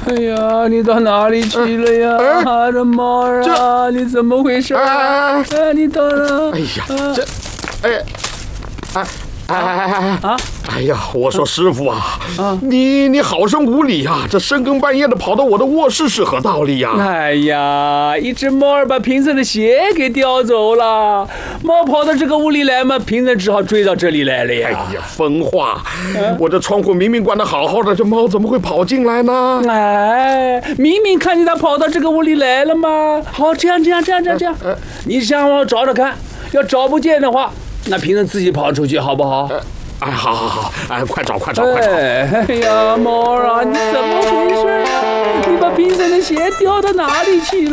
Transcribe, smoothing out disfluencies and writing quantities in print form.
哎呀，你到哪里去了呀，这猫儿啊，你怎么回事？你到了？ 哎呀，哎呀，我说师傅啊，你好生无礼啊！这深更半夜的跑到我的卧室是何道理呀？ 哎呀，一只猫儿把贫僧的鞋给叼走了，猫跑到这个屋里来嘛，贫僧只好追到这里来了呀。 哎呀，疯话！我这窗户明明关得好好的，这猫怎么会跑进来呢？ 哎，明明看见它跑到这个屋里来了嘛。好，这样，你想我找找看，要找不见的话，那贫僧自己跑出去，好不好？ 哎，好，哎，快找！ 哎呀，猫儿啊，你怎么回事呀？你把贫僧的鞋叼到哪里去了？